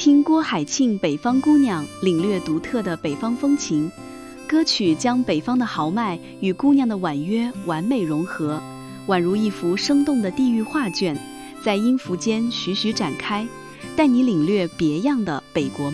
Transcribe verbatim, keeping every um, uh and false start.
听郭海庆《北方姑娘》，领略独特的北方风情。歌曲将北方的豪迈与姑娘的婉约完美融合，宛如一幅生动的地域画卷，在音符间徐徐展开，带你领略别样的北国